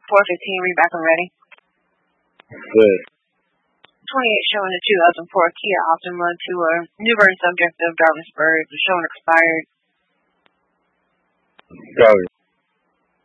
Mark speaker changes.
Speaker 1: 415, read back and ready.
Speaker 2: Good.
Speaker 1: 28 showing the 2004 Kia Optima to a new version subject of Darvinsburg. The showing expired.
Speaker 2: Darvinsburg.